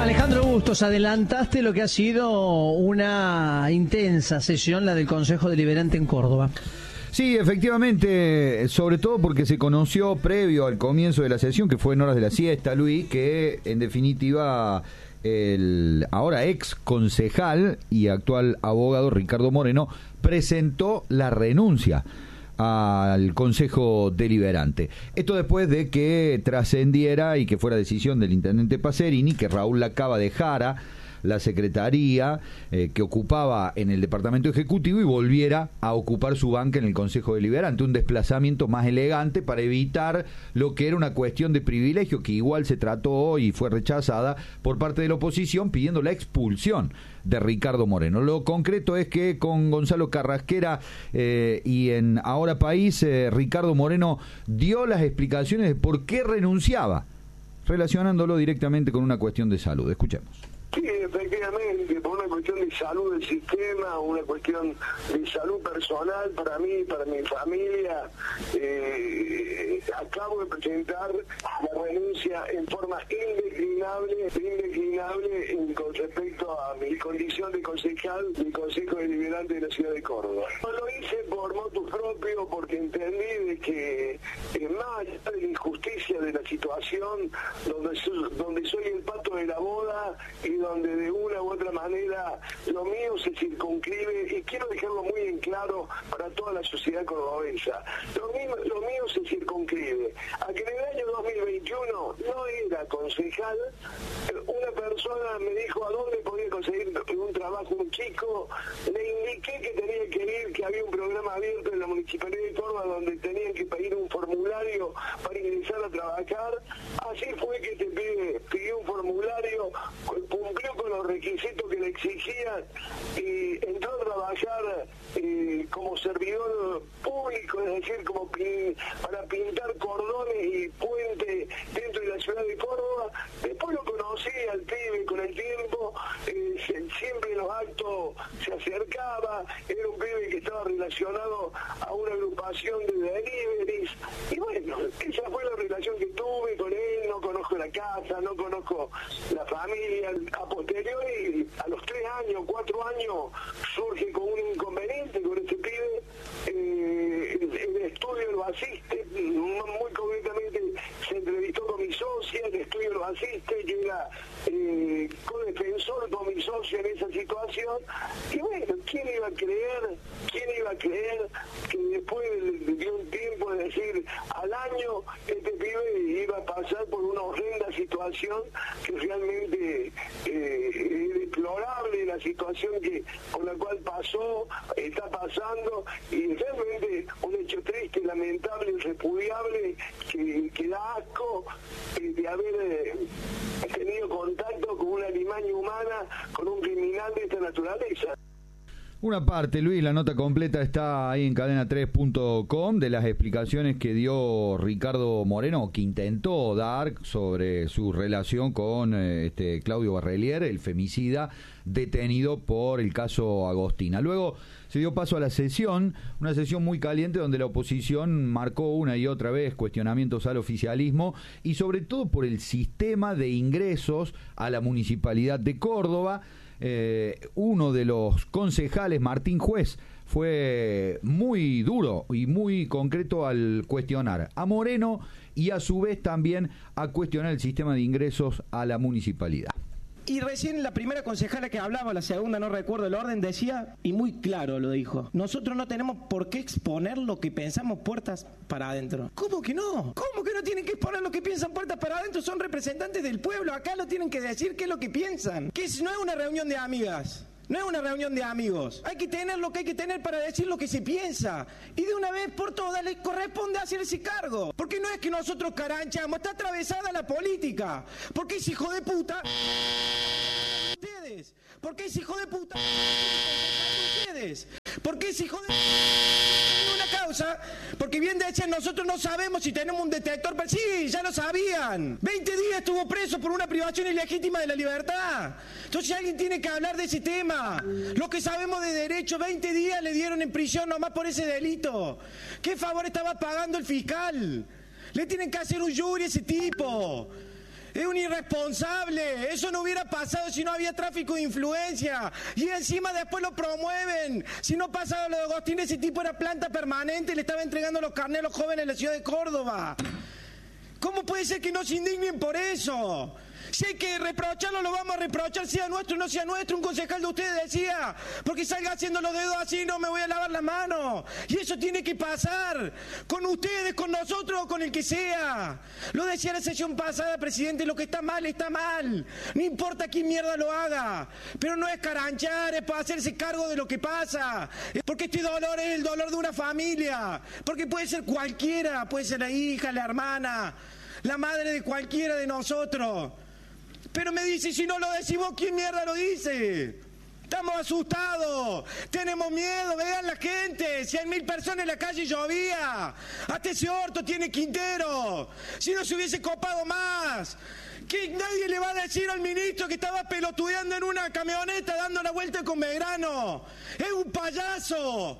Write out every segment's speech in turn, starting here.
Alejandro Bustos, adelantaste lo que ha sido una intensa sesión, la del Consejo Deliberante en Córdoba. Sí, efectivamente, sobre todo porque se conoció previo al comienzo de la sesión, que fue en horas de la siesta, Luis, que en definitiva el ahora ex concejal y actual abogado Ricardo Moreno presentó la renuncia al Consejo Deliberante. Esto después de que trascendiera y que fuera decisión del intendente Pacerini que Raúl Lacaba dejara la secretaría que ocupaba en el departamento ejecutivo y volviera a ocupar su banca en el Consejo Deliberante, un desplazamiento más elegante para evitar lo que era una cuestión de privilegio que igual se trató y fue rechazada por parte de la oposición pidiendo la expulsión de Ricardo Moreno. Lo concreto es que con Gonzalo Carrasquera y en Ahora País, Ricardo Moreno dio las explicaciones de por qué renunciaba, relacionándolo directamente con una cuestión de salud. Escuchemos. Sí, efectivamente, por una cuestión de salud del sistema, una cuestión de salud personal para mí, para mi familia, acabo de presentar la renuncia en forma indeclinable con respecto a mi condición de concejal del Consejo Deliberante de la Ciudad de Córdoba. No lo hice por motus propio, porque entendí de que más allá de la injusticia de la situación, donde soy el pato de la boda y donde de una u otra manera lo mío se circunscribe, y quiero dejarlo muy en claro para toda la sociedad cordobesa, lo mío se circunscribe a que en el año 2021 no era concejal. Una persona me dijo a dónde podía conseguir un trabajo un chico, le indiqué que tenía que ir, que había un programa abierto en la Municipalidad de Córdoba donde tenían que pedir un formulario para ingresar a trabajar. Así fue que pidió un formulario, cumplió con los requisitos que le exigían y entró a trabajar como servidor público, es decir, como para pintar cordones y puentes dentro de la ciudad de Córdoba. Después lo conocí al pibe con el tiempo, siempre en los actos se acercaba, era un pibe que estaba relacionado a una agrupación de deliveries, y bueno, esa fue la relación que tuve con él. No conozco la casa, no conozco la familia. A posteriori, a los 3 años, 4 años, surge con un inconveniente con este pibe. El estudio lo asiste, muy concretamente se entrevistó con mi socia, el estudio lo asiste, que era codefensor con mi socia en esa situación. Y bueno, ¿quién iba a creer que después de un tiempo, es decir, al año, este pibe iba a pasar por una horrenda situación que realmente es deplorable, la situación por la cual pasó, está pasando, y realmente un hecho triste, lamentable, repudiable, que da asco de haber tenido contacto con una alimaña humana, con un criminal de esta naturaleza. Una parte, Luis, la nota completa está ahí en cadena3.com de las explicaciones que dio Ricardo Moreno, que intentó dar sobre su relación con Claudio Barrelier, el femicida detenido por el caso Agostina. Luego se dio paso a la sesión, una sesión muy caliente donde la oposición marcó una y otra vez cuestionamientos al oficialismo y sobre todo por el sistema de ingresos a la Municipalidad de Córdoba. Uno de los concejales, Martín Juez, fue muy duro y muy concreto al cuestionar a Moreno y a su vez también a cuestionar el sistema de ingresos a la municipalidad. Y recién la primera concejala que hablaba, la segunda no recuerdo el orden, decía, y muy claro lo dijo: nosotros no tenemos por qué exponer lo que pensamos puertas para adentro. ¿Cómo que no? ¿Cómo que no tienen que exponer lo que piensan puertas para adentro? Son representantes del pueblo, acá lo tienen que decir qué es lo que piensan. Que no es una reunión de amigas. No es una reunión de amigos. Hay que tener lo que hay que tener para decir lo que se piensa. Y de una vez por todas les corresponde hacer ese cargo. Porque no es que nosotros caranchamos, está atravesada la política. Porque es hijo de puta. Ustedes. Porque es hijo de puta. Ustedes. Porque es hijo de una causa. Porque bien decían, nosotros no sabemos si tenemos un detector. Sí, ya lo sabían. 20 días estuvo preso por una privación ilegítima de la libertad. Entonces alguien tiene que hablar de ese tema. Lo que sabemos de derecho, 20 días le dieron en prisión nomás por ese delito. ¿Qué favor estaba pagando el fiscal? Le tienen que hacer un jury a ese tipo. Es un irresponsable. Eso no hubiera pasado si no había tráfico de influencia. Y encima después lo promueven. Si no pasaba lo de Agostín, ese tipo era planta permanente y le estaba entregando los carnets a los jóvenes en la ciudad de Córdoba. ¿Cómo puede ser que no se indignen por eso? Si hay que reprocharlo, lo vamos a reprochar, sea nuestro o no sea nuestro. Un concejal de ustedes decía, porque salga haciendo los dedos así, no me voy a lavar las manos. Y eso tiene que pasar, con ustedes, con nosotros o con el que sea. Lo decía la sesión pasada, presidente, lo que está mal, está mal. No importa quién mierda lo haga, pero no es caranchar, es para hacerse cargo de lo que pasa. Porque este dolor es el dolor de una familia. Porque puede ser cualquiera, puede ser la hija, la hermana, la madre de cualquiera de nosotros. Pero me dice, si no lo decimos, ¿quién mierda lo dice? Estamos asustados, tenemos miedo, vean la gente, 100.000 personas en la calle llovía, hasta ese orto tiene Quintero, si no se hubiese copado más. Que nadie le va a decir al ministro que estaba pelotudeando en una camioneta dando la vuelta con Belgrano. Es un payaso.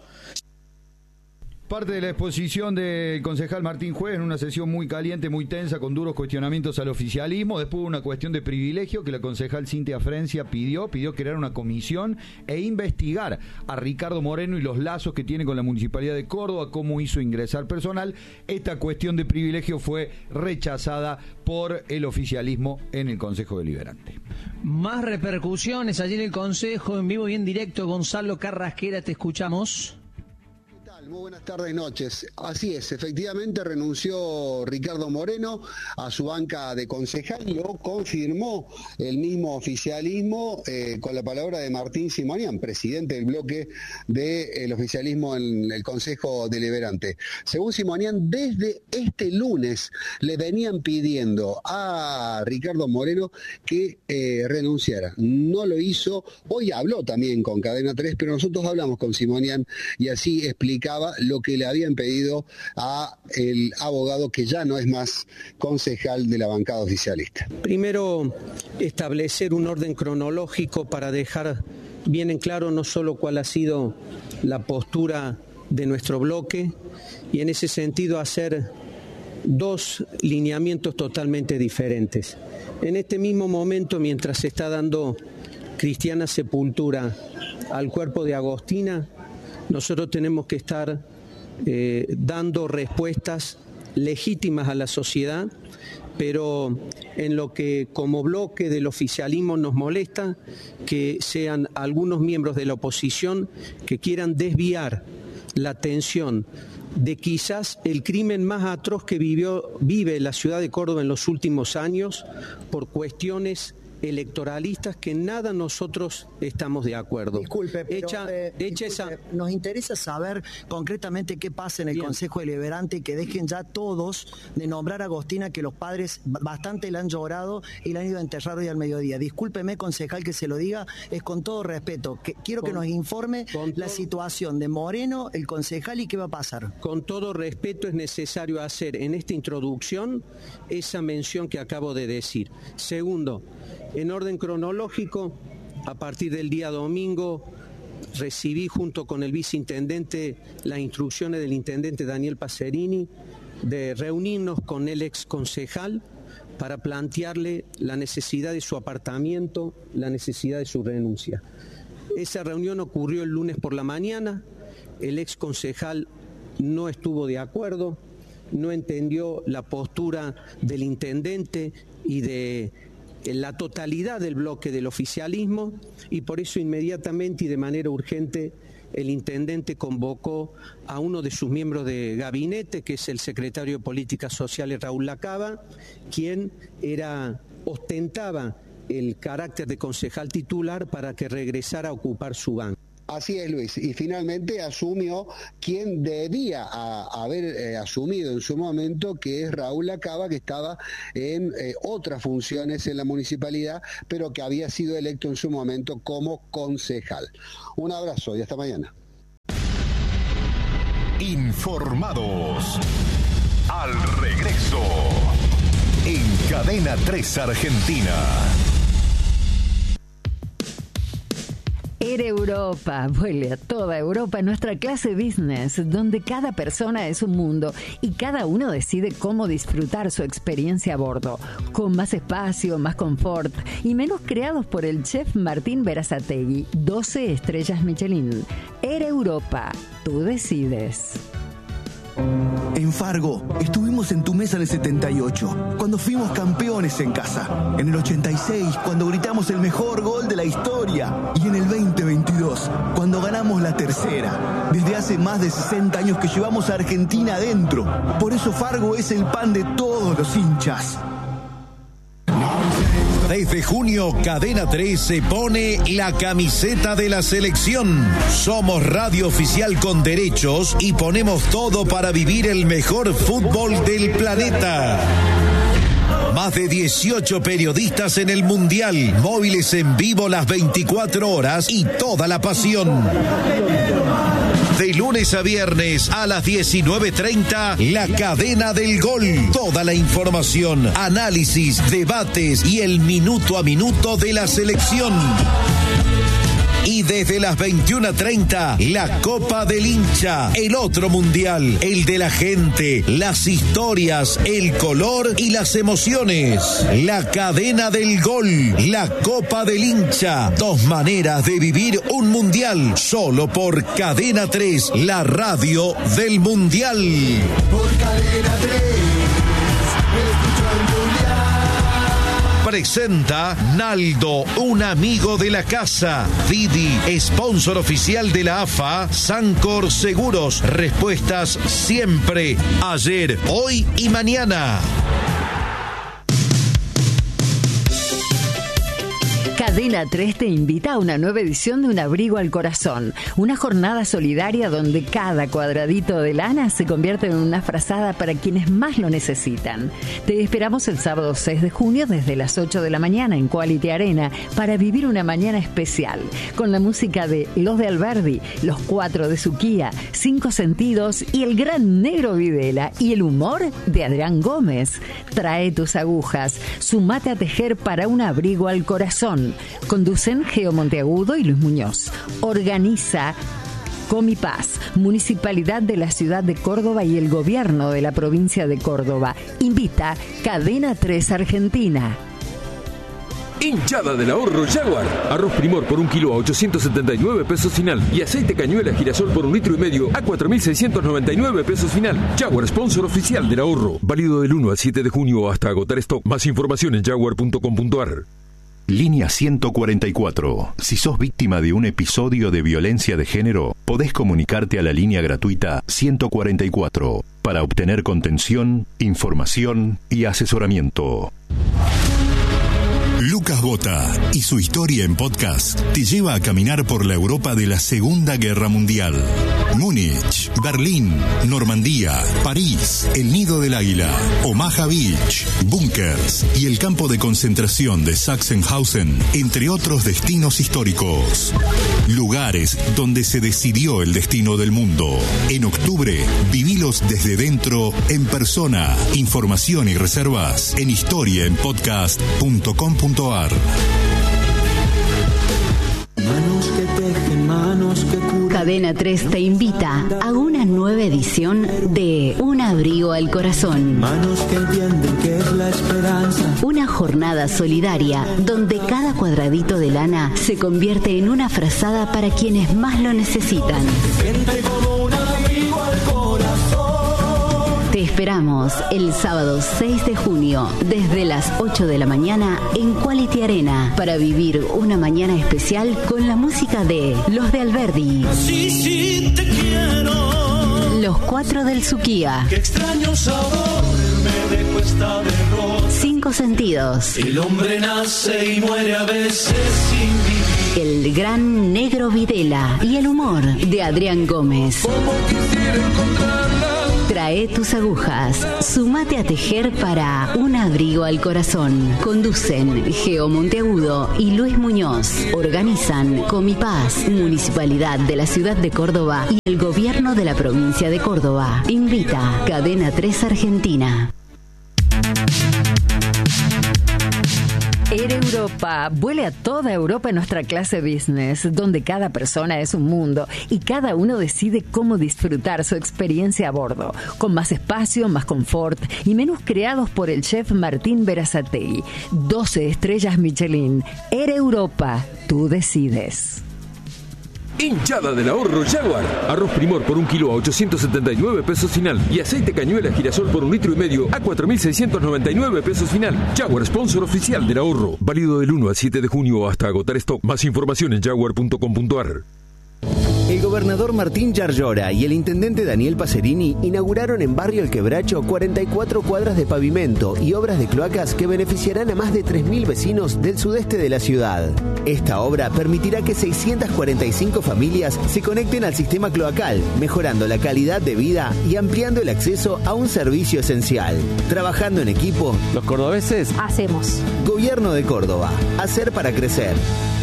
Parte de la exposición del concejal Martín Juez en una sesión muy caliente, muy tensa, con duros cuestionamientos al oficialismo. Después una cuestión de privilegio que la concejal Cintia Frencia pidió crear una comisión e investigar a Ricardo Moreno y los lazos que tiene con la Municipalidad de Córdoba, cómo hizo ingresar personal. Esta cuestión de privilegio fue rechazada por el oficialismo en el Consejo Deliberante. Más repercusiones allí en el Consejo, en vivo y en directo. Gonzalo Carrasquera, te escuchamos. Muy buenas tardes y noches. Así es, efectivamente renunció Ricardo Moreno a su banca de concejal y lo confirmó el mismo oficialismo con la palabra de Martín Simonian, presidente del bloque del oficialismo en el Consejo Deliberante. Según Simonian, desde este lunes le venían pidiendo a Ricardo Moreno que renunciara. No lo hizo, hoy habló también con Cadena 3, pero nosotros hablamos con Simonian y así explicaba lo que le habían pedido a el abogado que ya no es más concejal de la bancada oficialista. Primero, establecer un orden cronológico para dejar bien en claro no solo cuál ha sido la postura de nuestro bloque y en ese sentido hacer dos lineamientos totalmente diferentes. En este mismo momento, mientras se está dando cristiana sepultura al cuerpo de Agostina, nosotros tenemos que estar dando respuestas legítimas a la sociedad, pero en lo que como bloque del oficialismo nos molesta, que sean algunos miembros de la oposición que quieran desviar la atención de quizás el crimen más atroz que vive la ciudad de Córdoba en los últimos años por cuestiones electoralistas que nada nosotros estamos de acuerdo. Disculpe, pero, nos interesa saber concretamente qué pasa en el Consejo Deliberante y que dejen ya todos de nombrar a Agostina, que los padres bastante le han llorado y le han ido a enterrar hoy al mediodía. Discúlpeme, concejal, que se lo diga, es con todo respeto. Quiero que nos informe la situación de Moreno, el concejal, y qué va a pasar. Con todo respeto, es necesario hacer en esta introducción esa mención que acabo de decir. Segundo, en orden cronológico, a partir del día domingo recibí junto con el viceintendente las instrucciones del intendente Daniel Pacerini de reunirnos con el ex concejal para plantearle la necesidad de su apartamiento, la necesidad de su renuncia. Esa reunión ocurrió el lunes por la mañana, el ex concejal no estuvo de acuerdo, no entendió la postura del intendente y de la totalidad del bloque del oficialismo y por eso inmediatamente y de manera urgente el intendente convocó a uno de sus miembros de gabinete, que es el secretario de Políticas Sociales Raúl Lacaba, quien ostentaba el carácter de concejal titular para que regresara a ocupar su banco. Así es, Luis, y finalmente asumió quien debía haber asumido en su momento, que es Raúl Lacaba, que estaba en otras funciones en la municipalidad, pero que había sido electo en su momento como concejal. Un abrazo y hasta mañana. Informados. Al regreso. En Cadena 3 Argentina. Air Europa, vuele a toda Europa en nuestra clase business, donde cada persona es un mundo y cada uno decide cómo disfrutar su experiencia a bordo, con más espacio, más confort y menús creados por el chef Martín Berazategui, 12 estrellas Michelin. Air Europa, tú decides. En Fargo, estuvimos en tu mesa en el 78, cuando fuimos campeones en casa. En el 86, cuando gritamos el mejor gol de la historia. Y en el 2022, cuando ganamos la tercera. Desde hace más de 60 años que llevamos a Argentina adentro. Por eso Fargo es el pan de todos los hinchas. Desde junio, Cadena 3 se pone la camiseta de la selección. Somos radio oficial con derechos y ponemos todo para vivir el mejor fútbol del planeta. Más de 18 periodistas en el Mundial, móviles en vivo las 24 horas y toda la pasión. De lunes a viernes a las 19:30, La Cadena del Gol. Toda la información, análisis, debates y el minuto a minuto de la selección. Y desde las 21:30, la Copa del Hincha, el otro mundial, el de la gente, las historias, el color y las emociones. La Cadena del Gol, la Copa del Hincha, 2 maneras de vivir un mundial, solo por Cadena 3, la radio del mundial. Por Cadena 3, escucho el mundial. Presenta Naldo, un amigo de la casa. Didi, sponsor oficial de la AFA. Sancor Seguros, respuestas siempre, ayer, hoy y mañana. Cadena 3 te invita a una nueva edición de Un Abrigo al Corazón, una jornada solidaria donde cada cuadradito de lana se convierte en una frazada para quienes más lo necesitan. Te esperamos el sábado 6 de junio desde las 8 de la mañana en Quality Arena para vivir una mañana especial, con la música de Los de Alberdi, Los 4 de Suquía, 5 Sentidos y el gran Negro Videla y el humor de Adrián Gómez. Trae tus agujas, sumate a tejer para un abrigo al corazón. Conducen Geo Monteagudo y Luis Muñoz. Organiza Comipaz, Municipalidad de la Ciudad de Córdoba y el Gobierno de la Provincia de Córdoba. Invita Cadena 3 Argentina. Hinchada del ahorro Jaguar. Arroz Primor por 1 kilo a 879 pesos final. Y aceite cañuela girasol por 1,5 litros a 4.699 pesos final. Jaguar, sponsor oficial del ahorro. Válido del 1 al 7 de junio hasta agotar stock. Más información en jaguar.com.ar. Línea 144. Si sos víctima de un episodio de violencia de género, podés comunicarte a la línea gratuita 144 para obtener contención, información y asesoramiento. Lucas Bota y su historia en podcast te lleva a caminar por la Europa de la Segunda Guerra Mundial. Múnich, Berlín, Normandía, París, el Nido del Águila, Omaha Beach, búnkers y el campo de concentración de Sachsenhausen, entre otros destinos históricos. Lugares donde se decidió el destino del mundo. En octubre, vivilos desde dentro, en persona. Información y reservas en historiaenpodcast.com.ar. Manos que tejen, manos que curan. Cadena 3 te invita a una nueva edición de Un Abrigo al Corazón. Manos que entienden que es la esperanza. Una jornada solidaria donde cada cuadradito de lana se convierte en una frazada para quienes más lo necesitan. Gente como un amigo al corazón. Te esperamos el sábado 6 de junio desde las 8 de la mañana en Quality Arena para vivir una mañana especial con la música de Los de Alberdi. Sí, sí, te quiero. Los 4 del Suquía. Qué extraño sabor me dejó esta derrota. 5 Sentidos. El hombre nace y muere a veces sin vivir. El gran Negro Videla y el humor de Adrián Gómez. Como quisiera encontrarla. Trae tus agujas, sumate a tejer para Un Abrigo al Corazón. Conducen Geo Monteagudo y Luis Muñoz. Organizan Comipaz, Municipalidad de la Ciudad de Córdoba y el Gobierno de la Provincia de Córdoba. Invita Cadena 3 Argentina. Air Europa. Vuele a toda Europa en nuestra clase business, donde cada persona es un mundo y cada uno decide cómo disfrutar su experiencia a bordo. Con más espacio, más confort y menús creados por el chef Martín Berazategui. 12 estrellas Michelin. Air Europa. Tú decides. Hinchada del ahorro Jaguar. Arroz Primor por 1 kilo a 879 pesos final. Y aceite cañuela girasol por 1,5 litros a 4.699 pesos final. Jaguar, sponsor oficial del ahorro. Válido del 1 al 7 de junio hasta agotar stock. Más información en jaguar.com.ar. El gobernador Martín Yarlora y el intendente Daniel Pacerini inauguraron en Barrio El Quebracho 44 cuadras de pavimento y obras de cloacas que beneficiarán a más de 3.000 vecinos del sudeste de la ciudad. Esta obra permitirá que 645 familias se conecten al sistema cloacal, mejorando la calidad de vida y ampliando el acceso a un servicio esencial. Trabajando en equipo, los cordobeses hacemos. Gobierno de Córdoba. Hacer para crecer.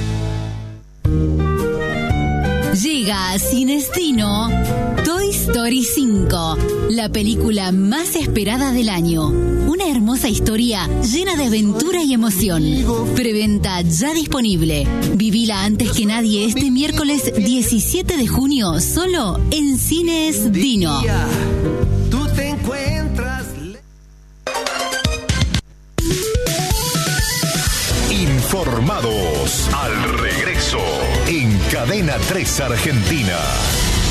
Llega a Cinestino Toy Story 5, la película más esperada del año. Una hermosa historia llena de aventura y emoción. Preventa ya disponible. Vivila antes que nadie este miércoles 17 de junio, solo en Cines Dino. Tú te encuentras. Informados al regreso en Cadena 3 Argentina.